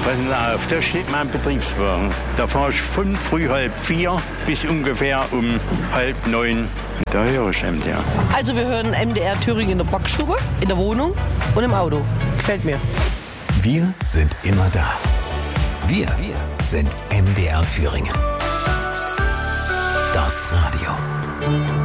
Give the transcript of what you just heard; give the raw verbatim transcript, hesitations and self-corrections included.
Passen Sie auf, da steht mein Betriebswagen. Da fahre ich von früh halb vier bis ungefähr um halb neun. Da höre ich M D R. Also wir hören M D R Thüringen in der Backstube, in der Wohnung und im Auto. Gefällt mir. Wir sind immer da. Wir, wir sind M D R Thüringen. Das Radio.